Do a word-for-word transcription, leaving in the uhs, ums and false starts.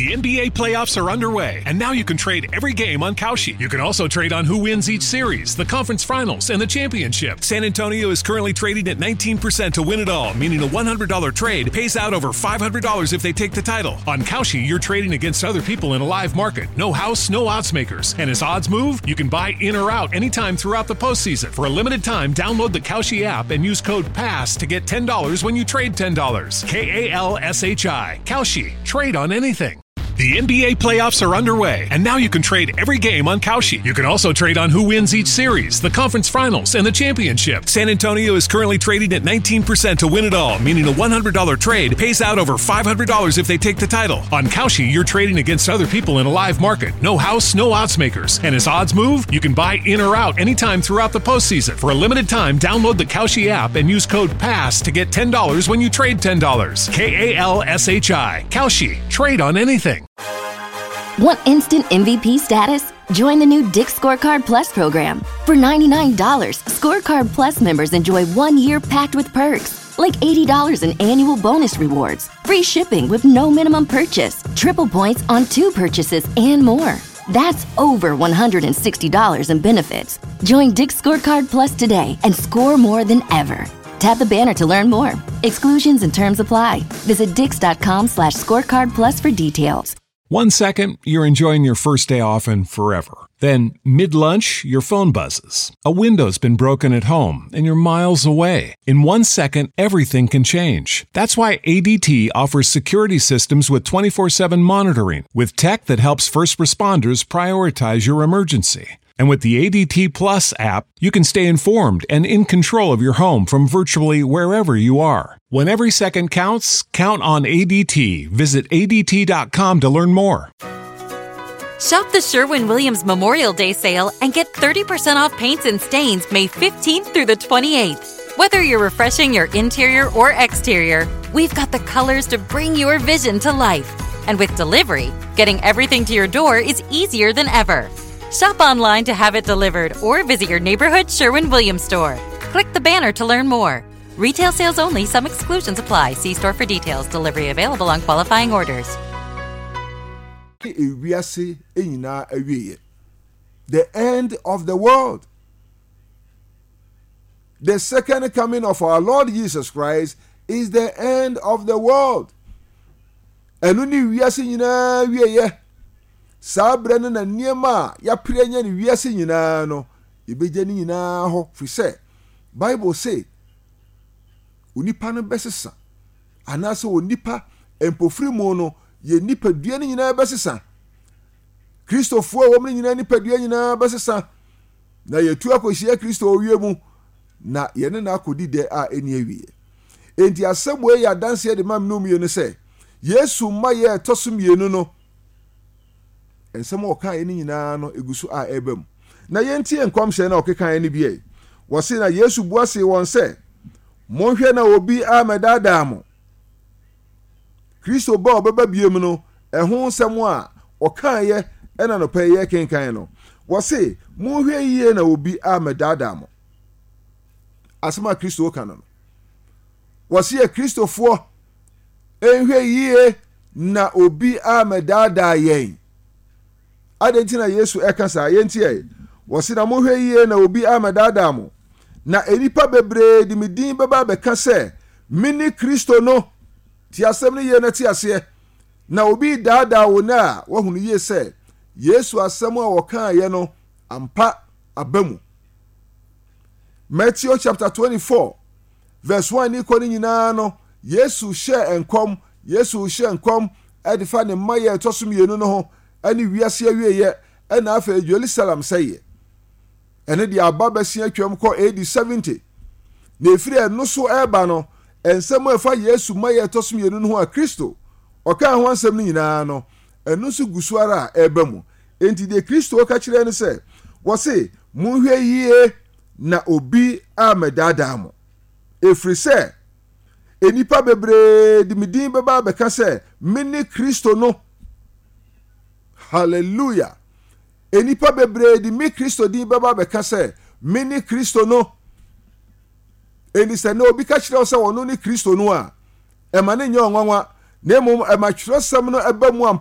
The N B A playoffs are underway, and now you can trade every game on Kalshi. You can also trade on who wins each series, the conference finals, and the championship. San Antonio is currently trading at nineteen percent to win it all, meaning a one hundred dollars trade pays out over five hundred dollars if they take the title. On Kalshi, you're trading against other people in a live market. No house, no odds makers. And as odds move, you can buy in or out anytime throughout the postseason. For a limited time, download the Kalshi app and use code PASS to get ten dollars when you trade ten dollars. K A L S H I. Kalshi. Trade on anything. The N B A playoffs are underway, and now you can trade every game on Kalshi. You can also trade on who wins each series, the conference finals, and the championship. San Antonio is currently trading at nineteen percent to win it all, meaning a one hundred dollars trade pays out over five hundred dollars if they take the title. On Kalshi, you're trading against other people in a live market. No house, no odds makers. And as odds move, you can buy in or out anytime throughout the postseason. For a limited time, download the Kalshi app and use code PASS to get ten dollars when you trade ten dollars. K A L S H I. Kalshi. Trade on anything. Want instant M V P status? Join the new Dick's Scorecard Plus program. For ninety-nine dollars, Scorecard Plus members enjoy one year packed with perks, like eighty dollars in annual bonus rewards, free shipping with no minimum purchase, triple points on two purchases, and more. That's over one hundred sixty dollars in benefits. Join Dick's Scorecard Plus today and score more than ever. Tap the banner to learn more. Exclusions and terms apply. Visit dix.com slash scorecard plus for details. One second, you're enjoying your first day off and forever. Then, mid-lunch, your phone buzzes. A window's been broken at home, and you're miles away. In one second, everything can change. That's why A D T offers security systems with twenty-four seven monitoring, with tech that helps first responders prioritize your emergency. And with the A D T Plus app, you can stay informed and in control of your home from virtually wherever you are. When every second counts, count on A D T. Visit A D T dot com to learn more. Shop the Sherwin-Williams Memorial Day sale and get thirty percent off paints and stains May fifteenth through the twenty-eighth. Whether you're refreshing your interior or exterior, we've got the colors to bring your vision to life. And with delivery, getting everything to your door is easier than ever. Shop online to have it delivered or visit your neighborhood Sherwin-Williams store. Click the banner to learn more. Retail sales only. Some exclusions apply. See store for details. Delivery available on qualifying orders. The end of the world. The second coming of our Lord Jesus Christ is the end of the world. And only we are seeing now we are Sabrana na niema ya prenya ni wiase nyina no ibeje ni nyina ho fi say Bible say onipa no besesa anase onipa empofiri mu no ye nipa dua ni nyina besesa Kristofo wo mu nyina nipa dua nyina besesa na ye tu akohia Kristo owie mu na ye ne na akodi de a eni awie enti asem we ya danse de mam no mie no say Yesu ma ye tosumie no no and some more kind in no egusu a ebem. Na yenti enkwamhye na okekan ni bie. Wose na Yesu buase won se monhwe na obi amedada mo. Kristo ba obeba biem no ehun nsem a okan ye ena no pay ye kenkan no. Wose monhwe yie na obi amedada mo. Asema Kristo kan no. Wose ye Kristofo enhwe yie na obi amedada yen. Adentina Yesu ekasa yenti e wosi na mohwe yie na obi amadada mo na enipa bebre di midin beba beka se mini Kristo no ti asem ne ye na ti ase na obi dada wo na wahunu ye se Yesu asem a wokan ye no ampa abamu. Matthew chapter twenty-four verse one ni koni nyina no Yesu share enkom Yesu share enkom edifa ne maye tosum yenu no ho ani wiase awie ye na afa Jerusalem saye ene di ababasia twam ko A D seventy na efiri eno so eba no ensem afa Yesu maye tosum yenu no ho a Kristo oka ho ansem ni nyina no eno so gusuara eba mu enti de Kristo ka kire ne se wo se munhwe yie na obi amedada mo efiri se enipa bebre di midin beba beka se mini Kristo no. Hallelujah. Enipa bebre di mi Kristo di baba beka se mini Kristo no. Eni se no obi ka kire se wono ni Kristo no a e ma ne nyo nwanwa na emom e ma kire sem no eba mu